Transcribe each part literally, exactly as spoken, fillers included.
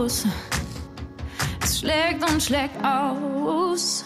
aus. Es schlägt und schlägt aus.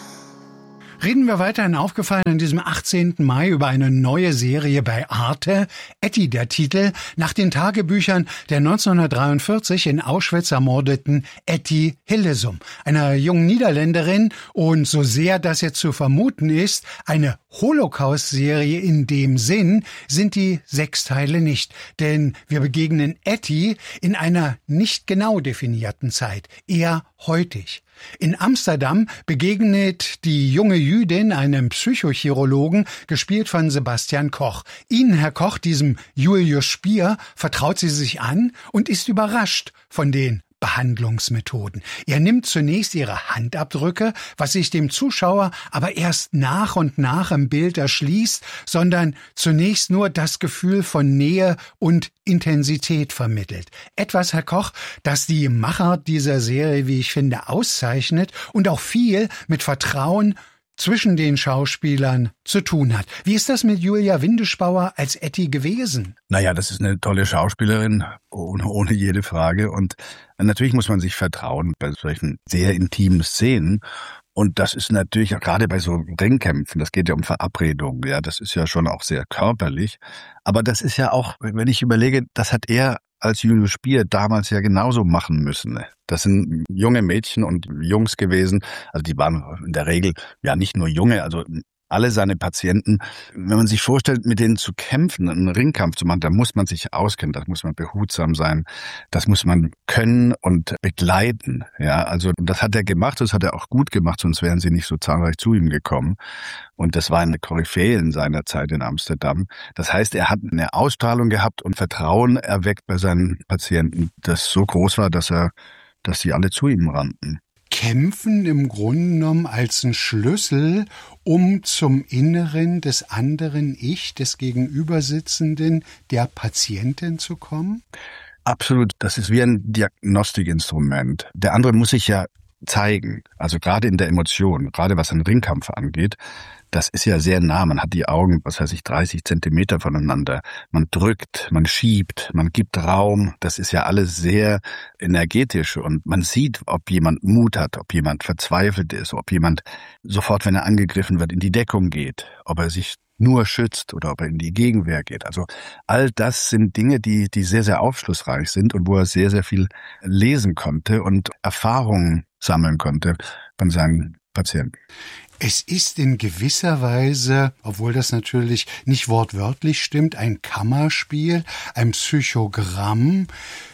Reden wir weiterhin aufgefallen an diesem achtzehnten Mai über eine neue Serie bei Arte. Etty, der Titel, nach den Tagebüchern der neunzehnhundertdreiundvierzig in Auschwitz ermordeten Etty Hillesum, einer jungen Niederländerin und, so sehr das jetzt zu vermuten ist, eine Holocaust-Serie in dem Sinn, sind die sechs Teile nicht. Denn wir begegnen Etty in einer nicht genau definierten Zeit, eher heutig. In Amsterdam begegnet die junge Jüdin einem Psychochirurgen, gespielt von Sebastian Koch. Ihnen, Herr Koch, diesem Julius Spier, vertraut sie sich an und ist überrascht von den Behandlungsmethoden. Er nimmt zunächst ihre Handabdrücke, was sich dem Zuschauer aber erst nach und nach im Bild erschließt, sondern zunächst nur das Gefühl von Nähe und Intensität vermittelt. Etwas, Herr Koch, das die Macher dieser Serie, wie ich finde, auszeichnet und auch viel mit Vertrauen zwischen den Schauspielern zu tun hat. Wie ist das mit Julia Windespauer als Etty gewesen? Naja, das ist eine tolle Schauspielerin, ohne, ohne jede Frage. Und natürlich muss man sich vertrauen bei solchen sehr intimen Szenen. Und das ist natürlich auch gerade bei so Ringkämpfen, das geht ja um Verabredungen, ja, das ist ja schon auch sehr körperlich. Aber das ist ja auch, wenn ich überlege, das hat er als Julius Spier damals ja genauso machen müssen. Das sind junge Mädchen und Jungs gewesen, also die waren in der Regel ja nicht nur junge, also alle seine Patienten, wenn man sich vorstellt, mit denen zu kämpfen, einen Ringkampf zu machen, da muss man sich auskennen, da muss man behutsam sein, das muss man können und begleiten. Ja, also das hat er gemacht, das hat er auch gut gemacht, sonst wären sie nicht so zahlreich zu ihm gekommen. Und das war eine Koryphäe in seiner Zeit in Amsterdam. Das heißt, er hat eine Ausstrahlung gehabt und Vertrauen erweckt bei seinen Patienten, das so groß war, dass er, dass sie alle zu ihm rannten. Kämpfen im Grunde genommen als ein Schlüssel, um zum Inneren des anderen Ich, des Gegenübersitzenden, der Patientin zu kommen? Absolut. Das ist wie ein Diagnostikinstrument. Der andere muss sich ja zeigen, also gerade in der Emotion, gerade was einen Ringkampf angeht, das ist ja sehr nah, man hat die Augen, was weiß ich, dreißig Zentimeter voneinander, man drückt, man schiebt, man gibt Raum, das ist ja alles sehr energetisch und man sieht, ob jemand Mut hat, ob jemand verzweifelt ist, ob jemand sofort, wenn er angegriffen wird, in die Deckung geht, ob er sich nur schützt oder ob er in die Gegenwehr geht. Also all das sind Dinge, die die sehr, sehr aufschlussreich sind und wo er sehr, sehr viel lesen konnte und Erfahrungen sammeln konnte von seinen Patienten. Es ist in gewisser Weise, obwohl das natürlich nicht wortwörtlich stimmt, ein Kammerspiel, ein Psychogramm.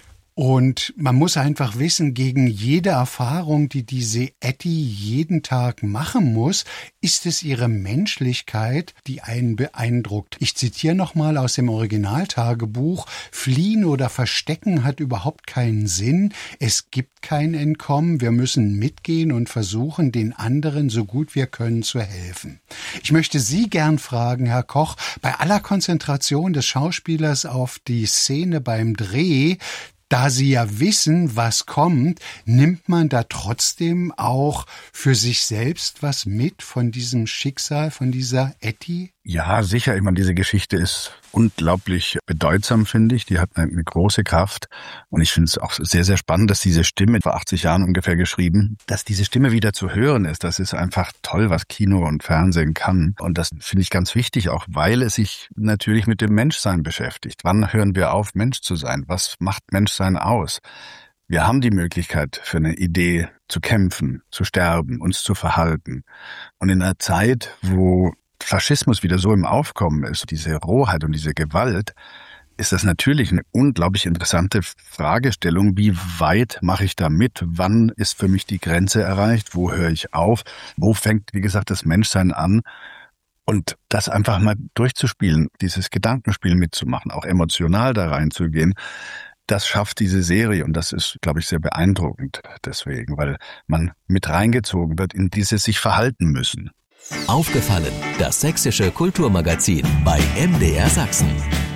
Und man muss einfach wissen, gegen jede Erfahrung, die diese Etty jeden Tag machen muss, ist es ihre Menschlichkeit, die einen beeindruckt. Ich zitiere nochmal aus dem Originaltagebuch: Fliehen oder Verstecken hat überhaupt keinen Sinn. Es gibt kein Entkommen. Wir müssen mitgehen und versuchen, den anderen so gut wir können zu helfen. Ich möchte Sie gern fragen, Herr Koch, bei aller Konzentration des Schauspielers auf die Szene beim Dreh, da Sie ja wissen, was kommt, nimmt man da trotzdem auch für sich selbst was mit von diesem Schicksal, von dieser Etty? Ja, sicher. Ich meine, diese Geschichte ist unglaublich bedeutsam, finde ich. Die hat eine, eine große Kraft. Und ich finde es auch sehr, sehr spannend, dass diese Stimme, vor achtzig Jahren ungefähr geschrieben, dass diese Stimme wieder zu hören ist. Das ist einfach toll, was Kino und Fernsehen kann. Und das finde ich ganz wichtig, auch weil es sich natürlich mit dem Menschsein beschäftigt. Wann hören wir auf, Mensch zu sein? Was macht Menschsein aus? Wir haben die Möglichkeit, für eine Idee zu kämpfen, zu sterben, uns zu verhalten. Und in einer Zeit, wo Faschismus wieder so im Aufkommen ist, diese Rohheit und diese Gewalt, ist das natürlich eine unglaublich interessante Fragestellung. Wie weit mache ich da mit? Wann ist für mich die Grenze erreicht? Wo höre ich auf? Wo fängt, wie gesagt, das Menschsein an? Und das einfach mal durchzuspielen, dieses Gedankenspiel mitzumachen, auch emotional da reinzugehen, das schafft diese Serie und das ist, glaube ich, sehr beeindruckend deswegen, weil man mit reingezogen wird in dieses sich verhalten müssen. Aufgefallen, das sächsische Kulturmagazin bei M D R Sachsen.